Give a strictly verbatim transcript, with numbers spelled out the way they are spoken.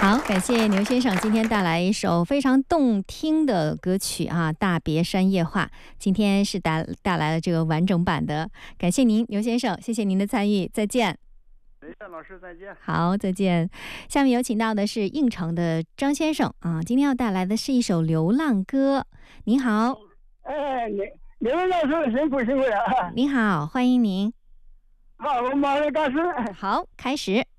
好，感谢牛先生今天带来一首非常动听的歌曲啊，《大别山夜话》。今天是带带来了这个完整版的，感谢您，牛先生，谢谢您的参与，再见。 没事，老师再见。 好，再见。下面有请到的是应城的张先生啊，今天要带来的是一首流浪歌。您好。 哎，你刘老师辛苦辛苦了。 你好，欢迎您。 好，我马上开始。 好，开始。